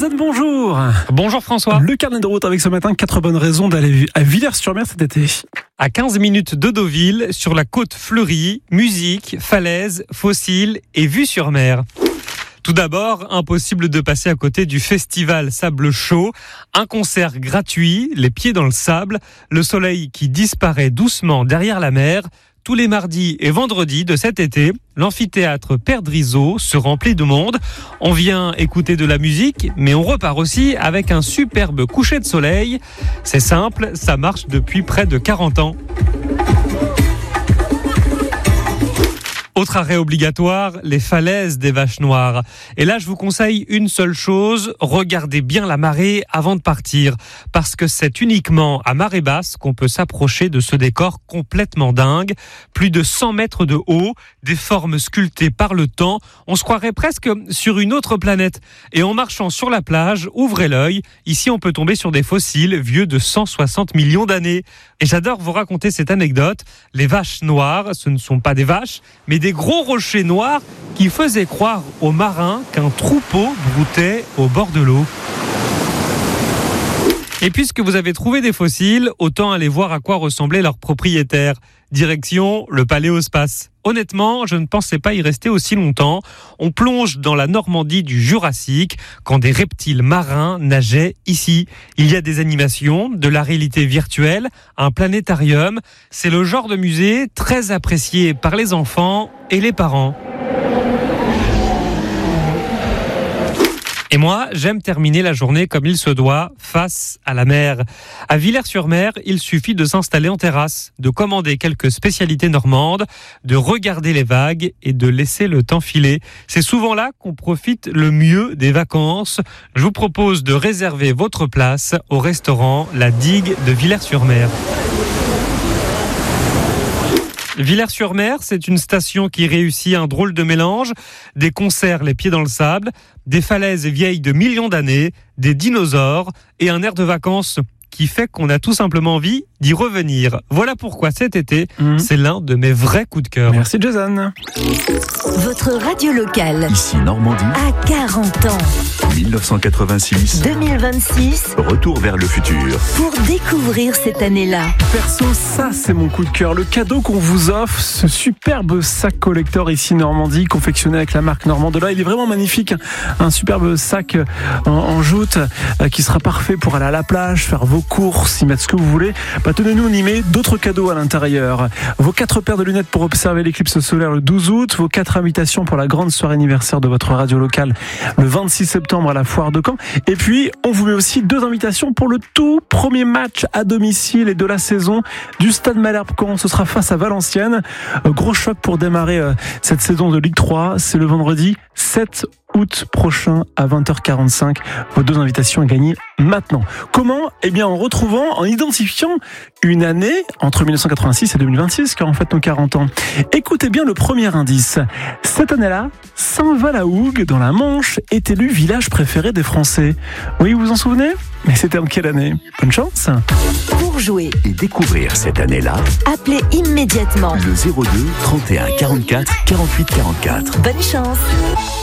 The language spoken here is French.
Jason, bonjour. Bonjour François. Le carnet de route avec ce matin 4 bonnes raisons d'aller à Villers-sur-Mer cet été. À 15 minutes de Deauville, sur la côte fleurie, musique, falaises, fossiles et vue sur mer. Tout d'abord, impossible de passer à côté du festival Sable Chaud, un concert gratuit, les pieds dans le sable, le soleil qui disparaît doucement derrière la mer. Tous les mardis et vendredis de cet été, l'amphithéâtre Perdriso se remplit de monde. On vient écouter de la musique, mais on repart aussi avec un superbe coucher de soleil. C'est simple, ça marche depuis près de 40 ans. Autre arrêt obligatoire, les falaises des Vaches Noires. Et là, je vous conseille une seule chose, regardez bien la marée avant de partir. Parce que c'est uniquement à marée basse qu'on peut s'approcher de ce décor complètement dingue. Plus de 100 mètres de haut, des formes sculptées par le temps. On se croirait presque sur une autre planète. Et en marchant sur la plage, ouvrez l'œil. Ici, on peut tomber sur des fossiles vieux de 160 millions d'années. Et j'adore vous raconter cette anecdote. Les Vaches Noires, ce ne sont pas des vaches, mais des gros rochers noirs qui faisaient croire aux marins qu'un troupeau broutait au bord de l'eau. Et puisque vous avez trouvé des fossiles, autant aller voir à quoi ressemblaient leurs propriétaires. Direction le Paléospace. Honnêtement, je ne pensais pas y rester aussi longtemps. On plonge dans la Normandie du Jurassique, quand des reptiles marins nageaient ici. Il y a des animations, de la réalité virtuelle, un planétarium. C'est le genre de musée très apprécié par les enfants et les parents. Et moi, j'aime terminer la journée comme il se doit, face à la mer. À Villers-sur-Mer, il suffit de s'installer en terrasse, de commander quelques spécialités normandes, de regarder les vagues et de laisser le temps filer. C'est souvent là qu'on profite le mieux des vacances. Je vous propose de réserver votre place au restaurant La Digue de Villers-sur-Mer. Villers-sur-Mer, c'est une station qui réussit un drôle de mélange, des concerts les pieds dans le sable, des falaises vieilles de millions d'années, des dinosaures et un air de vacances qui fait qu'on a tout simplement envie d'y revenir. Voilà pourquoi cet été, c'est l'un de mes vrais coups de cœur. Merci Jason. Votre radio locale, Ici Normandie, à 40 ans, 1986, 2026, retour vers le futur. pour découvrir cette année-là. Perso, ça c'est mon coup de cœur. Le cadeau qu'on vous offre, ce superbe sac collector ici Normandie, confectionné avec la marque Normand de là. Il est vraiment magnifique. Un superbe sac en jute qui sera parfait pour aller à la plage, faire vos courses, y mettre ce que vous voulez. Tenez-nous, on y met d'autres cadeaux à l'intérieur. Vos 4 paires de lunettes pour observer l'éclipse solaire le 12 août, vos 4 invitations pour la grande soirée anniversaire de votre radio locale le 26 septembre à la foire de Caen. Et puis, on vous met aussi 2 invitations pour le tout premier match à domicile et de la saison du Stade Malherbe-Caen. Ce sera face à Valenciennes. Gros choc pour démarrer cette saison de Ligue 3. C'est le vendredi 7 août prochain à 20h45. Vos 2 invitations à gagner maintenant. Comment ? Eh bien, en retrouvant, en identifiant une année entre 1986 et 2026, car en fait nos 40 ans. Écoutez bien le premier indice. Cette année-là, Saint-Val-la-Hougue, dans la Manche, est élu village préféré des Français. Oui, vous vous en souvenez ? Mais c'était en quelle année ? Bonne chance. Pour jouer, Et découvrir cette année-là, appelez immédiatement. le 02 31 44 48 44. Bonne chance.